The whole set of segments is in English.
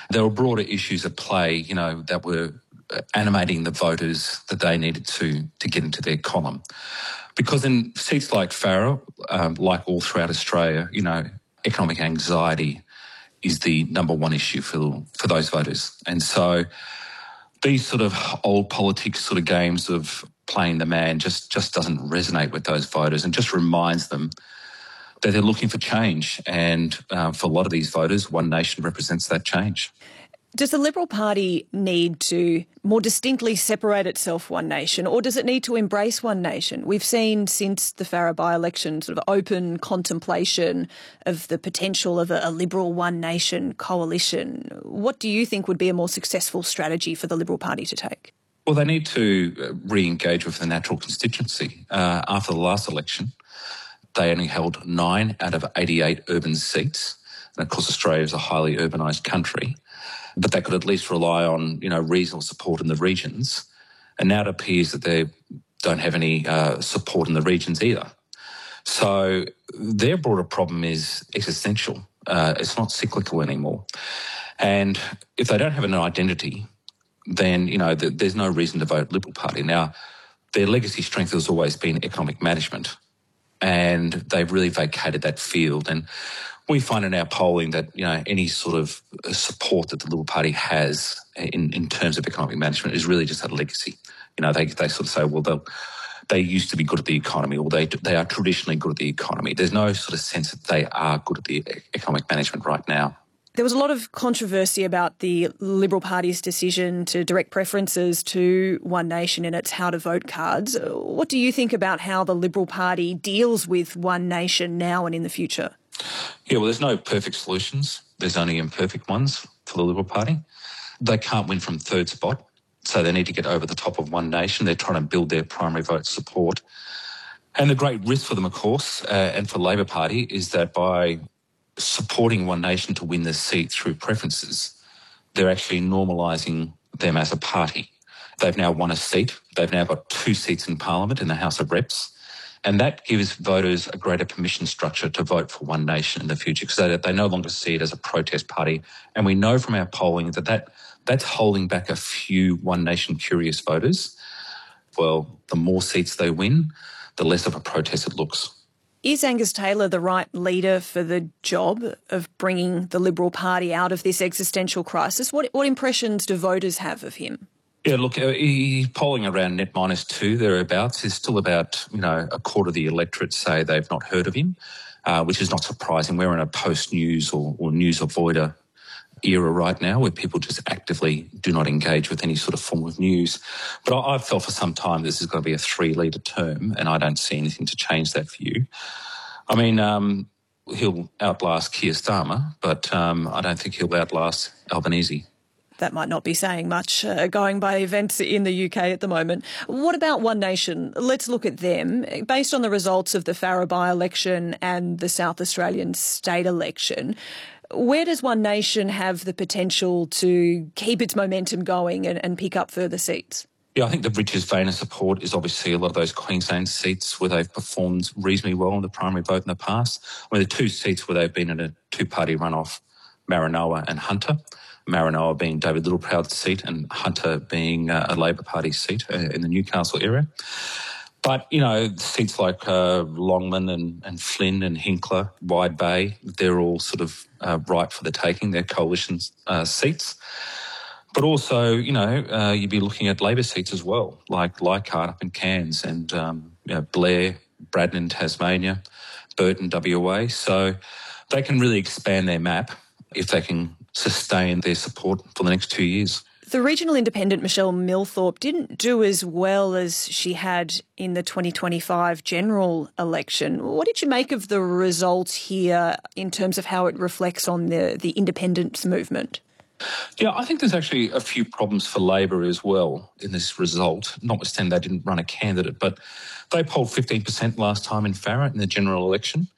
There were broader issues at play, that were animating the voters that they needed to get into their column. Because in seats like Farrer, like all throughout Australia, economic anxiety is the number one issue for those voters. And so these sort of old politics sort of games of playing the man just doesn't resonate with those voters, and just reminds them that they're looking for change. And for a lot of these voters, One Nation represents that change. Does the Liberal Party need to more distinctly separate itself One Nation, or does it need to embrace One Nation? We've seen since the Farrer by-election sort of open contemplation of the potential of a Liberal One Nation coalition. What do you think would be a more successful strategy for the Liberal Party to take? Well, they need to re-engage with the natural constituency. After the last election, they only held 9 out of 88 urban seats. And of course, Australia is a highly urbanised country. But they could at least rely on, reasonable support in the regions. And now it appears that they don't have any support in the regions either. So their broader problem is existential. It's not cyclical anymore. And if they don't have an identity, then, there's no reason to vote Liberal Party. Now, their legacy strength has always been economic management, and they've really vacated that field. And we find in our polling that, any sort of support that the Liberal Party has in terms of economic management is really just a legacy. They sort of say, well, they used to be good at the economy, or they are traditionally good at the economy. There's no sort of sense that they are good at the economic management right now. There was a lot of controversy about the Liberal Party's decision to direct preferences to One Nation in its how to vote cards. What do you think about how the Liberal Party deals with One Nation now and in the future? Yeah, well, there's no perfect solutions. There's only imperfect ones for the Liberal Party. They can't win from third spot, so they need to get over the top of One Nation. They're trying to build their primary vote support. And the great risk for them, of course, and for Labor Party, is that by supporting One Nation to win the seat through preferences, they're actually normalising them as a party. They've now won a seat. They've now got 2 seats in Parliament in the House of Reps. And that gives voters a greater permission structure to vote for One Nation in the future, because they no longer see it as a protest party. And we know from our polling that's holding back a few One Nation curious voters. Well, the more seats they win, the less of a protest it looks. Is Angus Taylor the right leader for the job of bringing the Liberal Party out of this existential crisis? What impressions do voters have of him? Yeah, look, he's polling around net -2 thereabouts. There's still about, a quarter of the electorate say they've not heard of him, which is not surprising. We're in a post-news or news avoider era right now, where people just actively do not engage with any sort of form of news. But I've felt for some time this is going to be a 3-leader term, and I don't see anything to change that view. I mean, he'll outlast Keir Starmer, but I don't think he'll outlast Albanese. That might not be saying much, going by events in the UK at the moment. What about One Nation? Let's look at them. Based on the results of the Farrer by-election and the South Australian state election, where does One Nation have the potential to keep its momentum going and pick up further seats? Yeah, I think the richest vein of support is obviously a lot of those Queensland seats where they've performed reasonably well in the primary vote in the past. I mean, the 2 seats where they've been in a 2-party runoff, Maranoa and Hunter. Maranoa being David Littleproud's seat and Hunter being a Labor Party seat in the Newcastle area. But, seats like Longman and Flynn and Hinkler, Wide Bay, they're all sort of ripe for the taking. They're coalition seats. But also, you'd be looking at Labor seats as well, like Leichhardt up in Cairns and Blair, Braddon in Tasmania, Burton, WA. So they can really expand their map if they can sustain their support for the next 2 years. The regional independent Michelle Millthorpe didn't do as well as she had in the 2025 general election. What did you make of the results here in terms of how it reflects on the independence movement? Yeah, I think there's actually a few problems for Labor as well in this result, notwithstanding they didn't run a candidate, but they polled 15% last time in Farrer in the general election.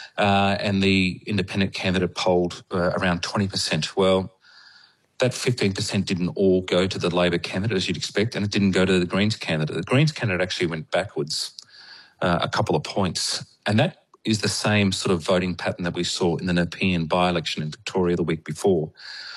And the independent candidate polled around 20%. Well, that 15% didn't all go to the Labor candidate, as you'd expect, and it didn't go to the Greens candidate. The Greens candidate actually went backwards a couple of points. And that is the same sort of voting pattern that we saw in the Nepean by-election in Victoria the week before.